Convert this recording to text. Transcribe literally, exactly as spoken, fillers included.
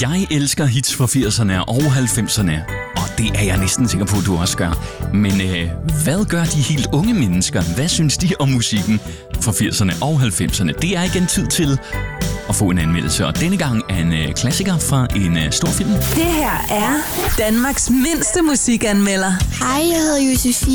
Jeg elsker hits fra firserne og halvfemserne, og det er jeg næsten sikker på, at du også gør. Men øh, hvad gør de helt unge mennesker? Hvad synes de om musikken fra firserne og halvfemserne? Det er igen tid til at få en anmeldelse, og denne gang er en øh, klassiker fra en øh, stor film. Det her er Danmarks mindste musikanmelder. Hej, jeg hedder Josefine.